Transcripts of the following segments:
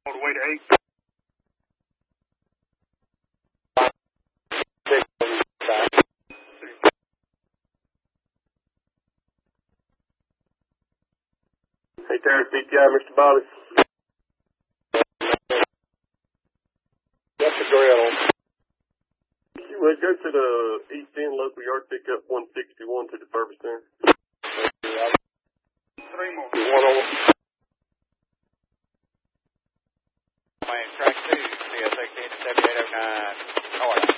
All the way to 8. Hey, Terry, PTI, Mr. Bobby. What's the grill? You would go to the East End local yard pickup 161 to the service center. 3 more. One on. Man, track 2, CS18 to 7809. North.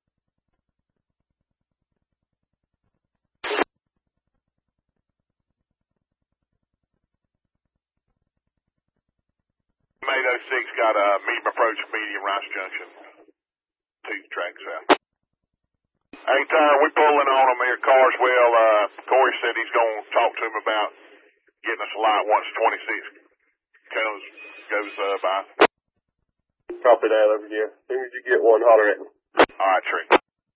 Maid 06 got a medium approach, medium Rice Junction. 2 tracks out. Hey, Tyler, we pulling on them here, Carswell. Corey said he's going to talk to him about getting us a light once 26 goes by. Copy that over here. As soon as you get one, holler at me. All right, Tree.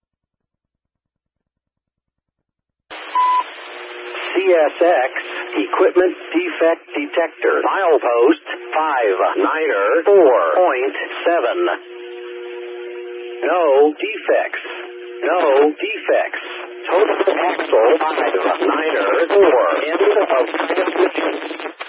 CSX Equipment Defect Detector. Milepost 594.7. No defects. No defects. Total axle 594. End of transmission.